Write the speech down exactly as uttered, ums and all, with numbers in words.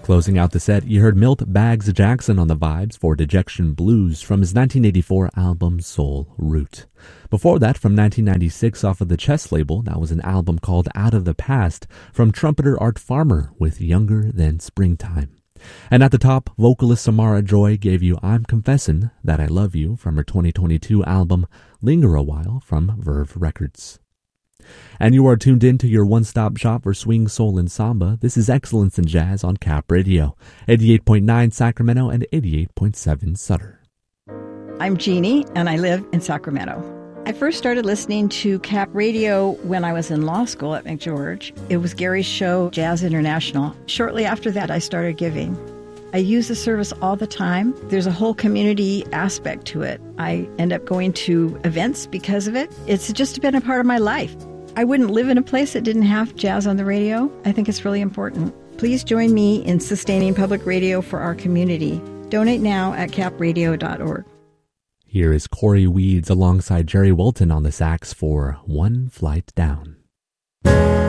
Closing out the set, you heard Milt Bags Jackson on the vibes for Dejection Blues from his nineteen eighty-four album Soul Root. Before that, from nineteen ninety-six off of the Chess label, that was an album called Out of the Past from trumpeter Art Farmer with Younger Than Springtime. And at the top, vocalist Samara Joy gave you I'm Confessin' That I Love You from her twenty twenty-two album Linger a While from Verve Records. And you are tuned in to your one-stop shop for swing, soul, and samba. This is Excellence in Jazz on Cap Radio, eighty-eight point nine Sacramento and eighty-eight point seven Sutter. I'm Jeannie, and I live in Sacramento. I first started listening to Cap Radio when I was in law school at McGeorge. It was Gary's show, Jazz International. Shortly after that, I started giving. I use the service all the time. There's a whole community aspect to it. I end up going to events because of it. It's just been a part of my life. I wouldn't live in a place that didn't have jazz on the radio. I think it's really important. Please join me in sustaining public radio for our community. Donate now at cap radio dot org. Here is Corey Weeds alongside Jerry Wilton on the sax for One Flight Down.